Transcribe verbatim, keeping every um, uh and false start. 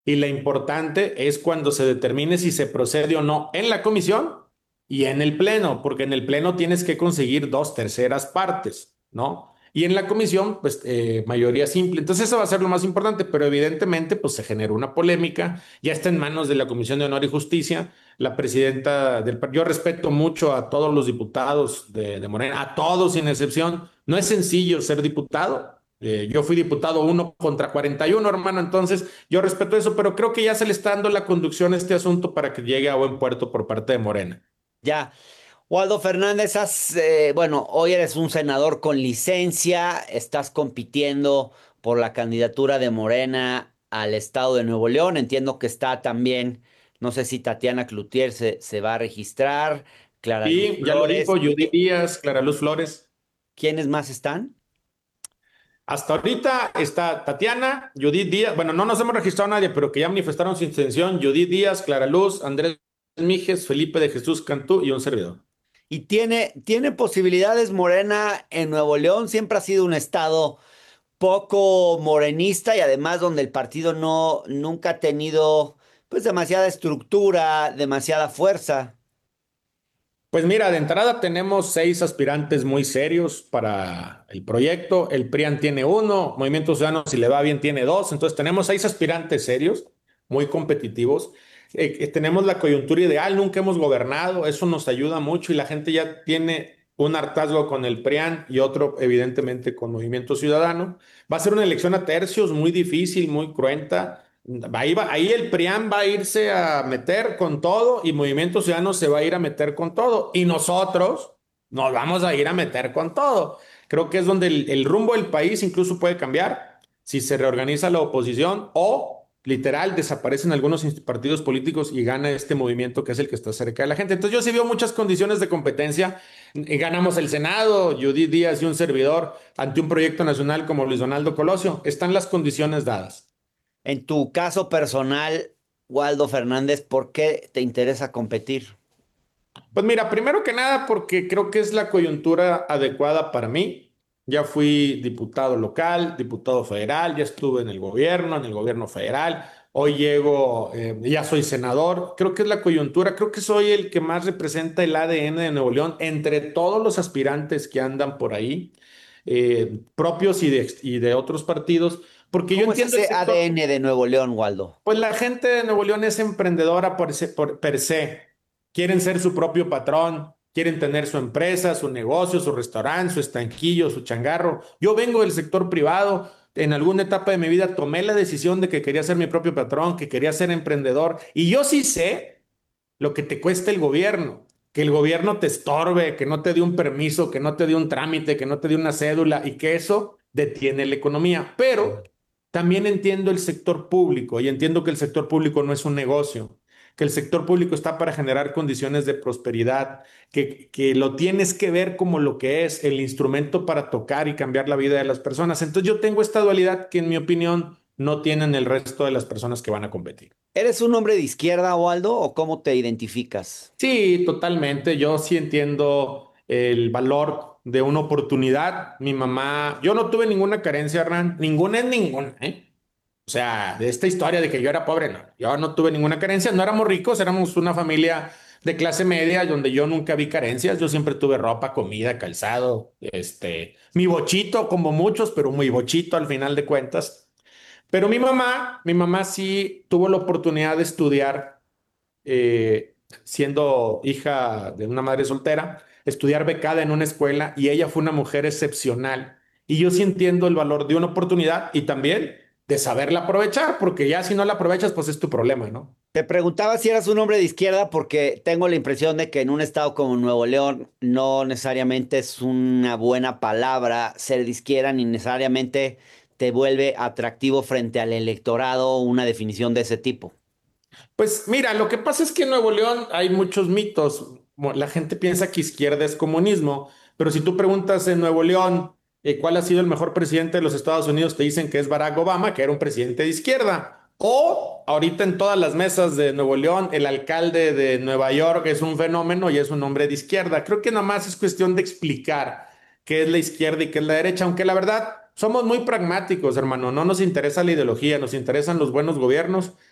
Y la importante es cuando se determine si se procede o no en la comisión y en el pleno, porque en el pleno tienes que conseguir dos terceras partes, ¿no? Y en la comisión, pues eh, mayoría simple. Entonces eso va a ser lo más importante, pero evidentemente, pues se generó una polémica. Ya está en manos de la Comisión de Honor y Justicia. La presidenta del... Yo respeto mucho a todos los diputados de, de Morena, a todos sin excepción. No es sencillo ser diputado. Eh, yo fui diputado uno contra cuarenta y uno, hermano, entonces yo respeto eso, pero creo que ya se le está dando la conducción a este asunto para que llegue a buen puerto por parte de Morena. Ya. Waldo Fernández, has, eh, bueno, hoy eres un senador con licencia, estás compitiendo por la candidatura de Morena al estado de Nuevo León. Entiendo que está también, no sé si Tatiana Cloutier se, se va a registrar, Clara Luz Y ya lo dijo Flores. Judy ¿Qui- Díaz, Clara Luz Flores. ¿Quiénes más están? Hasta ahorita está Tatiana, Judith Díaz, bueno, no nos hemos registrado a nadie, pero que ya manifestaron su intención, Judith Díaz, Clara Luz, Andrés Mijes, Felipe de Jesús Cantú y un servidor. ¿Y tiene, tiene posibilidades Morena en Nuevo León? Siempre ha sido un estado poco morenista y además donde el partido no, nunca ha tenido pues demasiada estructura, demasiada fuerza. Pues mira, de entrada tenemos seis aspirantes muy serios para el proyecto. El PRIAN tiene uno, Movimiento Ciudadano, si le va bien, tiene dos. Entonces tenemos seis aspirantes serios, muy competitivos. Eh, eh, tenemos la coyuntura ideal, nunca hemos gobernado, eso nos ayuda mucho y la gente ya tiene un hartazgo con el PRIAN y otro, evidentemente, con Movimiento Ciudadano. Va a ser una elección a tercios muy difícil, muy cruenta. Ahí, va, ahí el PRIAN va a irse a meter con todo y Movimiento Ciudadano se va a ir a meter con todo. Y nosotros nos vamos a ir a meter con todo. Creo que es donde el, el rumbo del país incluso puede cambiar si se reorganiza la oposición o literal desaparecen algunos partidos políticos y gana este movimiento que es el que está cerca de la gente. Entonces yo sí veo muchas condiciones de competencia. Eh, Ganamos el Senado, Judith Díaz y un servidor ante un proyecto nacional como Luis Donaldo Colosio. Están las condiciones dadas. En tu caso personal, Waldo Fernández, ¿por qué te interesa competir? Pues mira, primero que nada, porque creo que es la coyuntura adecuada para mí. Ya fui diputado local, diputado federal, ya estuve en el gobierno, en el gobierno federal. Hoy llego, eh, ya soy senador. Creo que es la coyuntura, creo que soy el que más representa el A D N de Nuevo León entre todos los aspirantes que andan por ahí, eh, propios y de, y de otros partidos, porque yo ¿Cómo es entiendo el ese sector. A D N de Nuevo León, Waldo? Pues la gente de Nuevo León es emprendedora por, se- por per se. Quieren ser su propio patrón, quieren tener su empresa, su negocio, su restaurante, su estanquillo, su changarro. Yo vengo del sector privado. En alguna etapa de mi vida tomé la decisión de que quería ser mi propio patrón, que quería ser emprendedor. Y yo sí sé lo que te cuesta el gobierno, que el gobierno te estorbe, que no te dé un permiso, que no te dé un trámite, que no te dé una cédula y que eso detiene la economía. Pero también entiendo el sector público y entiendo que el sector público no es un negocio, que el sector público está para generar condiciones de prosperidad, que, que lo tienes que ver como lo que es el instrumento para tocar y cambiar la vida de las personas. Entonces yo tengo esta dualidad que en mi opinión no tienen el resto de las personas que van a competir. ¿Eres un hombre de izquierda, Waldo, o cómo te identificas? Sí, totalmente. Yo sí entiendo el valor de una oportunidad. Mi mamá, yo no tuve ninguna carencia, Hernán, ninguna es ninguna, ¿eh? O sea, de esta historia de que yo era pobre, no, yo no tuve ninguna carencia, no éramos ricos, éramos una familia de clase media donde yo nunca vi carencias, yo siempre tuve ropa, comida, calzado, este, mi bochito como muchos, pero muy bochito al final de cuentas. Pero mi mamá, mi mamá sí tuvo la oportunidad de estudiar eh, siendo hija de una madre soltera, estudiar becada en una escuela y ella fue una mujer excepcional. Y yo sí entiendo el valor de una oportunidad y también de saberla aprovechar, porque ya si no la aprovechas, pues es tu problema, ¿no? Te preguntaba si eras un hombre de izquierda porque tengo la impresión de que en un estado como Nuevo León no necesariamente es una buena palabra ser de izquierda ni necesariamente te vuelve atractivo frente al electorado una definición de ese tipo. Pues mira, lo que pasa es que en Nuevo León hay muchos mitos. Mo- La gente piensa que izquierda es comunismo, pero si tú preguntas en Nuevo León eh, cuál ha sido el mejor presidente de los Estados Unidos, te dicen que es Barack Obama, que era un presidente de izquierda. O ahorita en todas las mesas de Nuevo León, el alcalde de Nueva York es un fenómeno y es un hombre de izquierda. Creo que nada más es cuestión de explicar qué es la izquierda y qué es la derecha, aunque la verdad somos muy pragmáticos, hermano. No nos interesa la ideología, nos interesan los buenos gobiernos